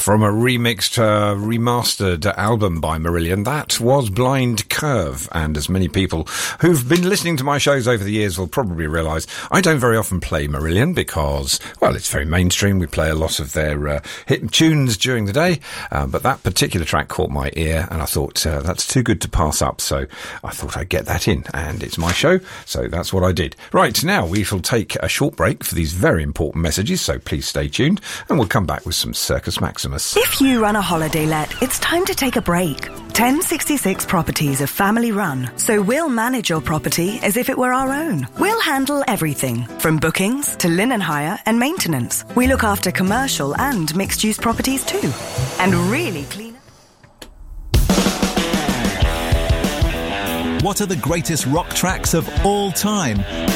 From a remixed, remastered album by Marillion, that was Blind Curve. And as many people who've been listening to my shows over the years will probably realise, I don't very often play Marillion because, well, it's very mainstream. We play a lot of their hit tunes during the day. But that particular track caught my ear, and I thought, that's too good to pass up. So I thought I'd get that in. And it's my show, so that's what I did. Right, now we shall take a short break for these very important messages, so please stay tuned, and we'll come back with some Circus Maximus. If you run a holiday let, it's time to take a break. 1066 Properties are family run, so we'll manage your property as if it were our own. We'll handle everything, from bookings to linen hire and maintenance. We look after commercial and mixed-use properties too, and really clean up. What are the greatest rock tracks of all time?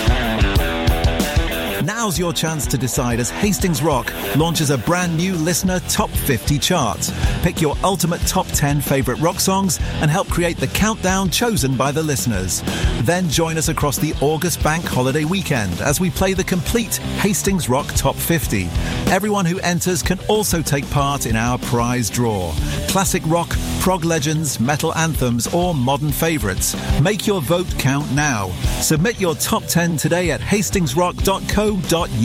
Now's your chance to decide as Hastings Rock launches a brand new listener Top 50 chart. Pick your ultimate top 10 favourite rock songs and help create the countdown chosen by the listeners. Then join us across the August Bank Holiday weekend as we play the complete Hastings Rock Top 50. Everyone who enters can also take part in our prize draw. Classic rock, prog legends, metal anthems or modern favourites. Make your vote count now. Submit your top 10 today at hastingsrock.co.uk.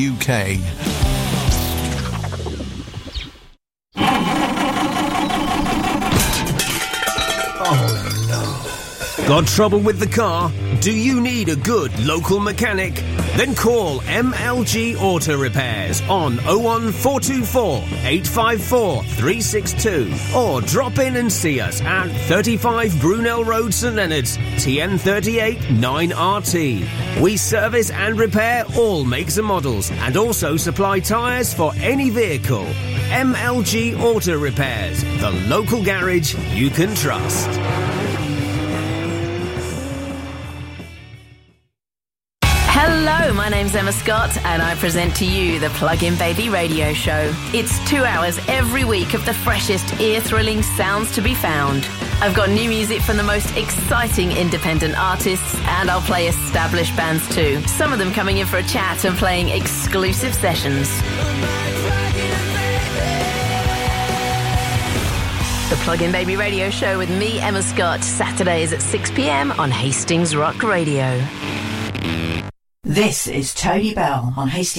Oh no. Got trouble with the car? Do you need a good local mechanic? Then call MLG Auto Repairs on 01424 854 362 or drop in and see us at 35 Brunel Road, St Leonard's, TN38 9RT. We service and repair all makes and models and also supply tyres for any vehicle. MLG Auto Repairs, the local garage you can trust. Hello, my name's Emma Scott and I present to you the Plug-in Baby radio show. It's 2 hours every week of the freshest, ear-thrilling sounds to be found. I've got new music from the most exciting independent artists and I'll play established bands too. Some of them coming in for a chat and playing exclusive sessions. The Plug-in Baby radio show with me, Emma Scott, Saturdays at 6 p.m. on Hastings Rock Radio. This is Tony Bell on Hastings.